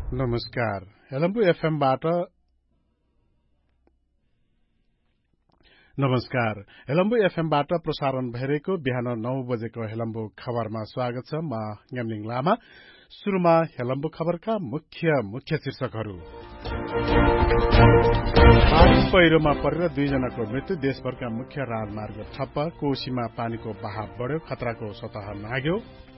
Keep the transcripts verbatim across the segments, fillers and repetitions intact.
नमस्कार। हेलम्बु एफएमबाट नमस्कार हेलम्बु एफएमबाट प्रसारण भइरहेको बिहान नौ बजेको हेलम्बु खबरमा स्वागत छ। म ङामलिङ लामा। सुरुमा हेलम्बु खबरका मुख्य मुख्य शीर्षकहरू। बाढी पहिरोमा परेर दुईजनाको मृत्यु, देशभरका मुख्य राजमार्ग ठप्प, कोशीमा पानीको बहाव बढ्यो, खतराको सतह नाग्यो।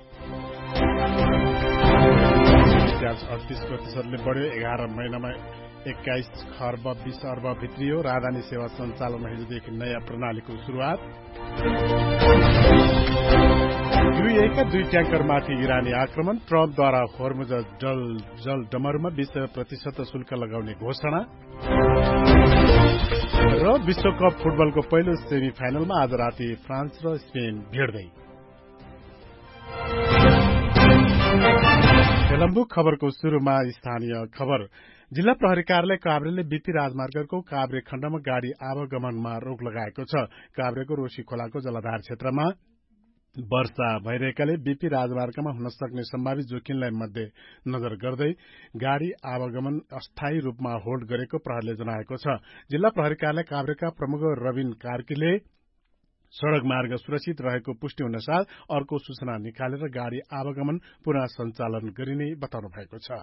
प्याज अडतीस प्रतिशतले बढ्यो, एघार महिनामा एक्काइस खर्ब बीस अर्ब भित्रियो। राजधानी सेवा सञ्चालनमा हिजोदेखि नयाँ प्रणालीको शुरूआत। युएका दुई ट्याङ्करमाथि इरानी आक्रमण, ट्रम्पद्वारा होर्मुज जल जल डमरूमा बीस प्रतिशत शुल्क लगाउने घोषणा। र विश्वकप फुटबलको पहिलो सेमी फाइनलमा आज राति फ्रान्स र स्पेन भिड्दै। हेलम्बु खबरको सुरुमा स्थानीय खबर। जिल्ला प्रहरी कार्यालय काभ्रेले बीपी राजमार्गको काभ्रे खण्डमा गाड़ी आवागमनमा रोक लगाएको छ। काभ्रेको रोशी खोलाको जलाधार क्षेत्रमा वर्षा भइरहेकाले बीपी राजमार्गमा हुन सक्ने सम्भावित जोखिमलाई मध्य नजर गर्दै गाड़ी आवागमन अस्थायी रूपमा होल्ड गरेको प्रहरीले जनाएको छ। जिल्ला प्रहरी कार्यालय काभ्रेका प्रमुख रविन कार्कीले सड़क मार्ग सुरक्षित रहेको पुष्टि हुनसाथ अर्को सूचना निकालेर गाड़ी आवागमन पुनः सञ्चालन गरिने बताउनु भएको छ।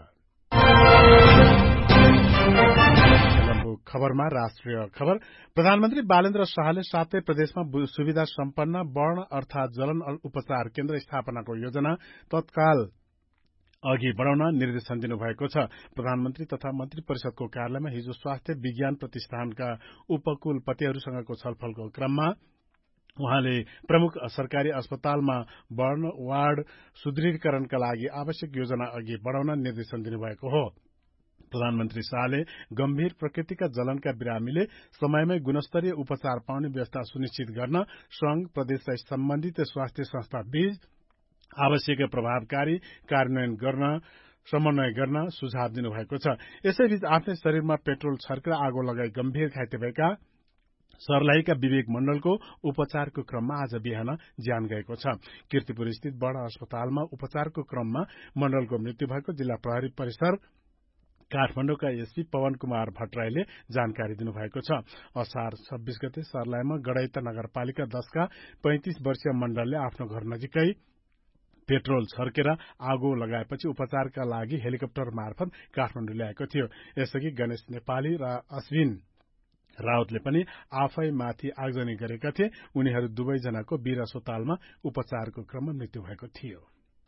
खबरमा राष्ट्रिय खबर। प्रधानमन्त्री बालेन्द्र शाहले सातै प्रदेशमा सुविधा सम्पन्न वर्ण अर्थात जलन उपचार केन्द्र स्थापनाको योजना तत्काल अघि बढ़ाउन निर्देशन दिनुभएको छ। प्रधानमन्त्री तथा मन्त्री परिषदको कार्यालयमा हिजो स्वास्थ्य विज्ञान प्रतिष्ठानका उपकुलपतिहरूसँगको छलफलको क्रममा उहाँले प्रमुख सरकारी अस्पतालमा वर्ण वार्ड सुदृढीकरणका लागि आवश्यक योजना अघि बढ़ाउन निर्देशन दिनुभएको हो। प्रधानमन्त्री शाहले गम्भीर प्रकृतिका जलनका बिरामीले समयमै गुणस्तरीय उपचार पाउने व्यवस्था सुनिश्चित गर्न संघ प्रदेश र सम्बन्धित स्वास्थ्य संस्था बीच आवश्यक प्रभावकारी कार्यान्वयन गर्न समन्वय गर्न सुझाव दिनुभएको छ। यसैबीच आफ्नै शरीरमा पेट्रोल छर्केर आगो लगाई गम्भीर घाइते भएका सर्लाहीका विवेक मण्डलको उपचारको क्रममा आज बिहान ज्यान गएको छ। कीर्तिपुर स्थित बडा अस्पतालमा उपचारको क्रममा मण्डलको मृत्यु भएको जिल्ला प्रहरी परिसर काठमाडौँका एसपी पवन कुमार भट्टराईले जानकारी दिनुभएको छ। असार छब्बीस गते सर्लाहीमा गडैता नगरपालिका दशका पैंतिस वर्षीय मण्डलले आफ्नो घर नजिकै पेट्रोल छर्केर आगो लगाएपछि उपचारका लागि हेलिकप्टर मार्फत काठमाडौँ ल्याएको थियो। यसअघि गणेश नेपाली र अश्विन राउतले पनि आफैमाथि आगजनी गरेका थिए। उनीहरू दुवैजनाको वीर अस्पतालमा उपचारको क्रममा मृत्यु भएको थियो।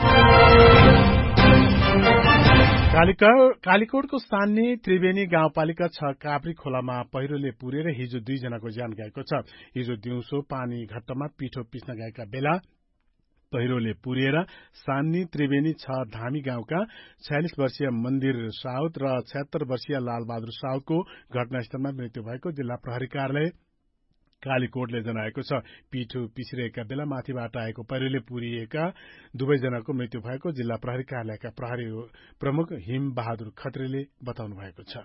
कालीकोटको सान्नी त्रिवेणी गाउँपालिका छ काभ्री खोलामा पहिरोले पुरेर हिजो दुईजनाको ज्यान गएको छ। हिजो दिउँसो पानी घट्टमा पिठो पिस्न गएका बेला पहिरोले पुरिएर सान्नी त्रिवेणी छ धामी गाउँका छयालिस वर्षीय मन्दिर साउद र छयत्तर वर्षीय लालबहादुर साउदको घटनास्थलमा मृत्यु भएको जिल्ला प्रहरी कार्यालय कालीकोटले जनाएको छ। पिठो पिसिरहेका बेला माथिबाट आएको पहिरोले पुरिएका दुवैजनाको मृत्यु भएको जिल्ला प्रहरी कार्यालयका प्रहरी प्रमुख हिम बहादुर खत्रीले बताउनु भएको छ।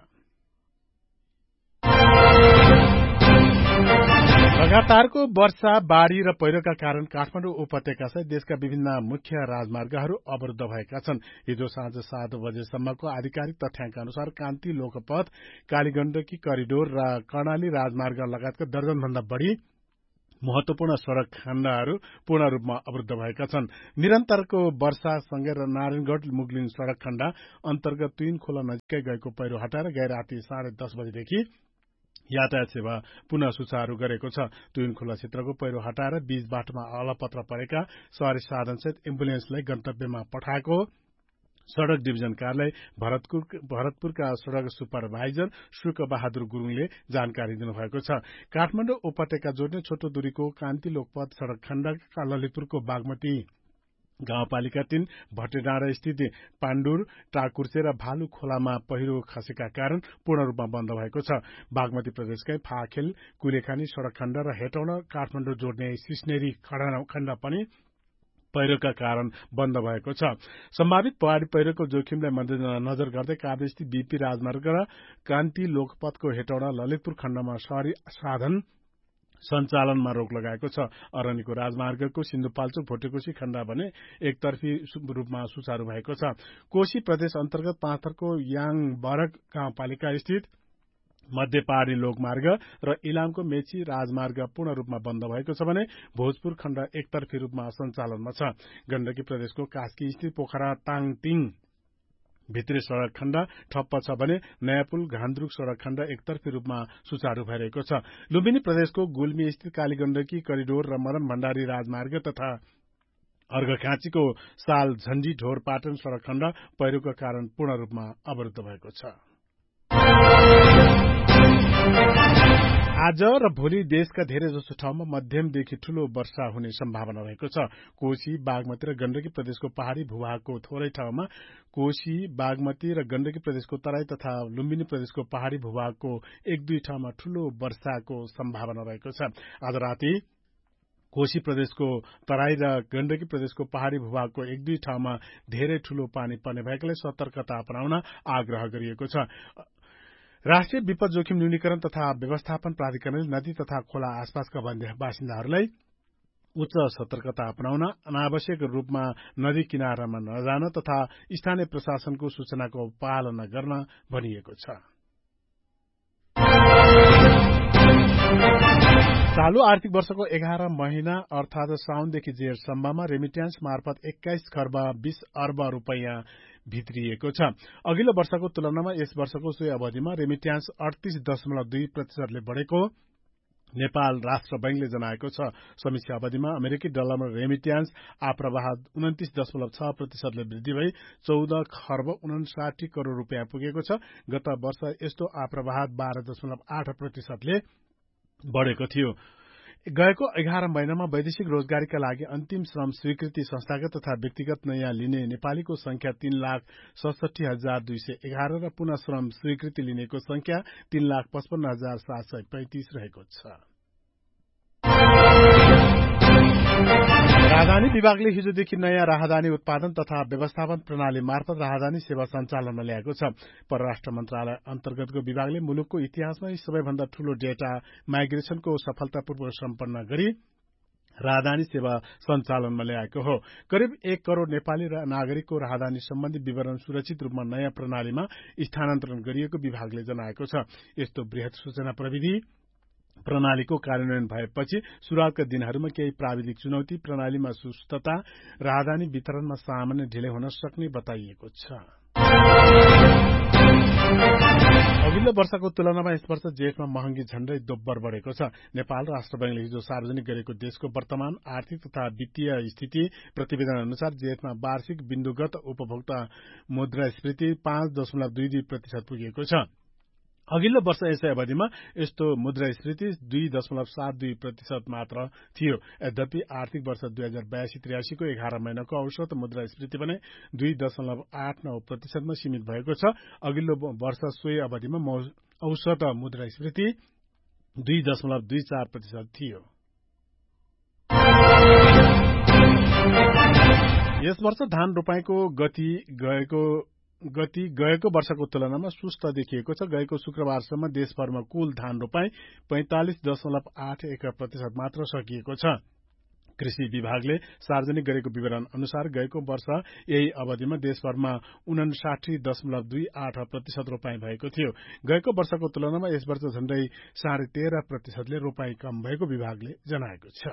लगातारको वर्षा बाढ़ी र पहिरोका कारण काठमाडौँ उपत्यका सहित देशका विभिन्न मुख्य राजमार्गहरू अवरुद्ध भएका छन्। हिजो साँझ सात बजेसम्मको आधिकारिक तथ्याङ्क अनुसार कान्ति लोकपथ, कालीगण्डकी करिडोर र कर्णाली राजमार्ग लगायतका दर्जनभन्दा बढ़ी महत्वपूर्ण सड़क खण्डहरू पूर्ण रूपमा अवरुद्ध भएका छन्। निरन्तरको वर्षासँगै नारायणगढ़ मुगलिन सड़क खण्ड अन्तर्गत तुइन खोला नजिकै गएको पहिरो हटाएर गए राति साढे दस बजेदेखि यातायात सेवा पुनः सुचारू गरेको छ। तुइन खोला क्षेत्रको पहिरो हटाएर बीच बाटोमा अलपत्र परेका सवारी साधनसहित एम्बुलेन्सलाई गन्तव्यमा पठाएको सड़क डिभिजन कार्यालय भरतपुर भरतपुरका सड़क सुपरभाइजर शुक बहादुर गुरूङले जानकारी दिनुभएको छ। काठमाडौँ उपत्यका जोड्ने छोटो दूरीको कान्ति लोकपथ सड़क खण्डका ललितपुरको बागमती गाउँपालिका तीन भट्टेडाँडा स्थित पाण्डुर टाकुर्से र भालु खोलामा पहिरो खसेका कारण पूर्ण रूपमा बन्द भएको छ। बागमती प्रदेशकै फाखेल कुलेखानी सड़क खण्ड र हेटौँडा काठमाडौँ जोड्ने सिस्नेरी खण्ड पनि पहिरोका कारण बन्द भएको छ। सम्भावित पहाड़ी पहिरोको जोखिमलाई मध्यनजर गर्दै काभ्रेस्थित बीपी राजमार्ग र कान्ति लोकपथको हेटौँडा ललितपुर खण्डमा सवारी साधन सञ्चालनमा रोक लगाएको छ। अरनिको राजमार्गको सिन्धुपाल्चोक भोटेकोशी खण्ड भने एकतर्फी रूपमा सुचारू भएको छ। कोशी प्रदेश अन्तर्गत पाँचथरको याङबरग गाउँपालिका स्थित मध्य पहाड़ी लोकमार्ग र इलामको मेची राजमार्ग पूर्ण रूपमा बन्द भएको छ भने भोजपुर खण्ड एकतर्फी रूपमा सञ्चालनमा छ। गण्डकी प्रदेशको कास्की स्थित पोखरा ताङटिङ भित्री सड़क खण्ड ठप्प छ भने नयाँ पुल घान्द्रुक सड़क खण्ड एकतर्फी रूपमा सुचारू भइरहेको छ। लुम्बिनी प्रदेशको गुल्मी स्थित कालीगण्डकी करिडोर र मदन भण्डारी राजमार्ग तथा अर्घखाँचीको साल झण्डी ढोर पाटन सड़क खण्ड पहिरोका कारण पूर्ण रूपमा अवरुद्ध भएको छ। आज र भोलि देशका धेरै जसो ठाउँमा मध्यमदेखि ठूलो वर्षा हुने सम्भावना रहेको छ। कोशी बागमती र गण्डकी प्रदेशको पहाड़ी भूभागको थोरै ठाउँमा, कोशी बागमती र गण्डकी प्रदेशको तराई तथा लुम्बिनी प्रदेशको पहाड़ी भूभागको एक दुई ठाउँमा ठूलो वर्षाको सम्भावना रहेको छ। आज राति कोशी प्रदेशको तराई र गण्डकी प्रदेशको पहाड़ी भूभागको एक दुई ठाउँमा धेरै ठूलो पानी पर्ने भएकाले सतर्कता अपनाउन आग्रह गरिएको छ। राष्ट्रिय विपद जोखिम न्यूनीकरण तथा व्यवस्थापन प्राधिकरणले नदी तथा खोला आसपासका बासिन्दाहरूलाई उच्च सतर्कता अपनाउन, अनावश्यक रूपमा नदी किनारामा नजान तथा स्थानीय प्रशासनको सूचनाको पालना गर्न भनिएको छ। चालू आर्थिक वर्षको एघार महिना अर्थात साउनदेखि जेठसम्ममा रेमिट्यान्स मार्फत एक्काइस खर्ब बीस अर्ब रूपियाँ भित्रिएको छ। अघिल्लो वर्षको तुलनामा यस वर्षको सोही अवधिमा रेमिट्यान्स अडतीस दशमलव दुई प्रतिशतले बढ़ेको नेपाल राष्ट्र बैंकले जनाएको छ। समीक्षा अवधिमा अमेरिकी डलरमा रेमिट्यान्स आप्रवाह उन्तिस दशमलव छ प्रतिशतले वृद्धि भई चौध खर्ब उनासाठी करोड़ रूपियाँ पुगेको छ। गत वर्ष यस्तो आप्रवाह बाह्र दशमलव आठ प्रतिशतले बढ़ेको थियो। गएको एघार महिनामा वैदेशिक रोजगारीका लागि अन्तिम श्रम स्वीकृति संस्थागत तथा व्यक्तिगत नयाँ लिने नेपालीको संख्या तीन लाख सडसठी हजार दुई सय एघार र पुनः श्रम स्वीकृति लिनेको संख्या तीन लाख पचपन्न हजार सात सय पैंतिस रहेको छ। राजधानी विभागले हिजोदेखि नयाँ राहदानी उत्पादन तथा व्यवस्थापन प्रणाली मार्फत राहदानी सेवा सञ्चालनमा ल्याएको छ। परराष्ट्र मन्त्रालय अन्तर्गतको विभागले मुलुकको इतिहासमै सबैभन्दा ठूलो डेटा माइग्रेसनको सफलतापूर्वक सम्पन्न गरी राहदानी सेवा सञ्चालनमा ल्याएको हो। करिब एक करोड़ नेपाली नागरिकको राहदानी सम्बन्धी विवरण सुरक्षित रूपमा नयाँ प्रणालीमा स्थानान्तरण गरिएको विभागले जनाएको छ। यस्तो वृहत सूचना प्रविधि प्रणालीको कार्यान्वयन भएपछि सुरुवातका दिनहरूमा केही प्राविधिक चुनौती, प्रणालीमा सुस्तता, राहदानी वितरणमा सामान्य ढिलै हुन सक्ने बताइएको छ। अघिल्लो वर्षको तुलनामा यस वर्ष जेठमा महँगी झण्डै दोब्बर बढ़ेको छ। नेपाल राष्ट्र बैंकले हिजो सार्वजनिक गरेको देशको वर्तमान आर्थिक तथा वित्तीय स्थिति प्रतिवेदन अनुसार जेठमा वार्षिक बिन्दुगत उपभोक्ता मुद्रास्फीति पाँच दशमलव दुई दुई प्रतिशत पुगेको छ। अघिल्लो वर्ष यसै अवधिमा यस्तो मुद्रास्फीति दुई दशमलव सात दुई प्रतिशत मात्र थियो। यद्यपि आर्थिक वर्ष दुई हजार बयासी त्रियासीको एघार महिनाको औसत मुद्रास्फीति भने दुई दशमलव आठ नौ प्रतिशतमा सीमित भएको छ। अघिल्लो वर्ष सोही अवधिमा औसत मुद्रास्फीति दुई दशमलव दुई चार प्रतिशत थियो। यस वर्ष धान रोपाईको गति गएको गति गएको वर्षको तुलनामा सुस्त देखिएको छ। गएको शुक्रबारसम्म देशभरमा कुल धान रोपाई पैंतालिस दशमलव आठ एक प्रतिशत मात्र सकिएको छ। कृषि विभागले सार्वजनिक गरेको विवरण अनुसार गएको वर्ष यही अवधिमा देशभरमा उनासाठी दशमलव दुई आठ प्रतिशत रोपाई भएको थियो। गएको वर्षको तुलनामा यस वर्ष झण्डै साढे तेह्र प्रतिशतले रोपाई कम भएको विभागले जनाएको छ।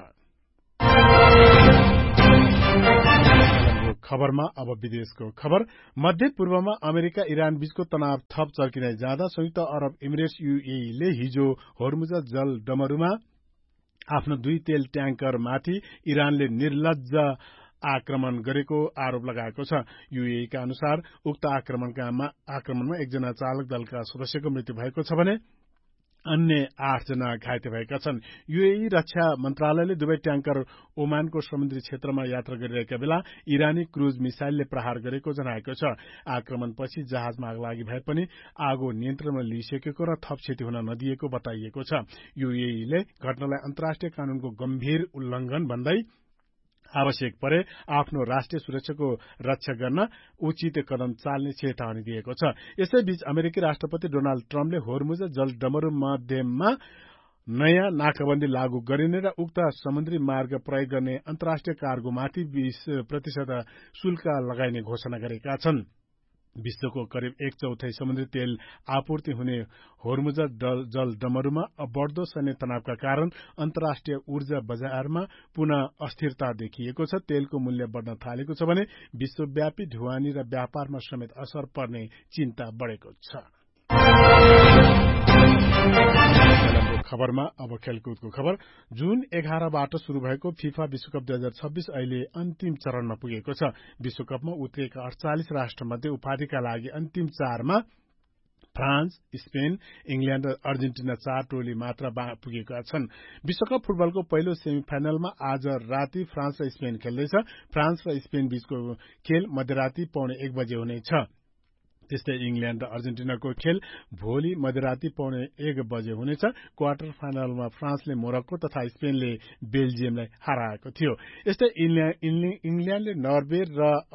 खबरमा अब विदेशको खबर। मध्य पूर्वमा अमेरिका इरान बीचको तनाव थप चर्किँदै जाँदा संयुक्त अरब इमिरेट्स यूएईले हिजो होर्मुज जल डमरूमा आफ्नो दुई तेल ट्याङ्कर माथि इरानले निर्लज्ज आक्रमण गरेको आरोप लगाएको छ। यूएईका अनुसार उक्त आक्रमणका आक्रमणमा एकजना चालक दलका सदस्यको मृत्यु भएको छ भने अन्य आठ जना घाइते भएका छन्। यूएई रक्षा मन्त्रालयले दुवै ट्याङ्कर ओमानको समुद्री क्षेत्रमा यात्रा गरिरहेका बेला इरानी क्रूज मिसाइलले प्रहार गरेको जनाएको छ। आक्रमणपछि जहाजमा आगलागी भए पनि आगो नियन्त्रणमा लिइसकेको र थप क्षति हुन नदिएको बताइएको छ। यूएईले घटनालाई अन्तर्राष्ट्रिय कानूनको गम्भीर उल्लंघन भन्दै आवश्यक परे आफ्नो राष्ट्रिय सुरक्षाको रक्षा गर्न उचित कदम चाल्ने चेतावनी दिएको छ। यसैबीच अमेरिकी राष्ट्रपति डोनाल्ड ट्रम्पले होर्मुज जलडमरू माध्यममा नयाँ नाकाबन्दी लागू गरिने र उक्त समुद्री मार्ग प्रयोग गर्ने अन्तर्राष्ट्रिय कार्गोमाथि बीस प्रतिशत शुल्क लगाइने घोषणा गरेका छन्। विश्वको करिब एक चौथाई समुद्री तेल आपूर्ति हुने होर्मुज जल डमरूमा बढ्दो सैन्य तनावका कारण अन्तर्राष्ट्रिय ऊर्जा बजारमा पुनः अस्थिरता देखिएको छ। तेलको मूल्य बढ्न थालेको छ भने विश्वव्यापी ढुवानी र व्यापारमा समेत असर पर्ने चिन्ता बढ़ेको छ। खबरमा अब खेलकुदको खबर। जुन एघारबाट शुरू भएको फिफा विश्वकप दुई हजार छब्बीस अहिले अन्तिम चरणमा पुगेको छ। विश्वकपमा उत्रिएका अड़चालिस राष्ट्र मध्ये उपाधिका लागि अन्तिम चारमा फ्रान्स, स्पेन, इंग्ल्याण्ड र अर्जेन्टिना चार टोली मात्र पुगेका छन्। विश्वकप फुटबलको पहिलो सेमी फाइनलमा आज राति फ्रान्स र स्पेन खेल्दैछ। फ्रान्स र स्पेन बीचको खेल मध्यराति पौने एक बजे हुनेछ। त्यस्तै इंग्ल्याण्ड र अर्जेन्टिनाको खेल भोलि मध्यराति पौने एक बजे हुनेछ। क्वार्टर फाइनलमा फ्रान्सले मोरक्को तथा स्पेनले बेल्जियमलाई हराएको थियो। यस्तै इंग्ल्याण्डले नर्वे र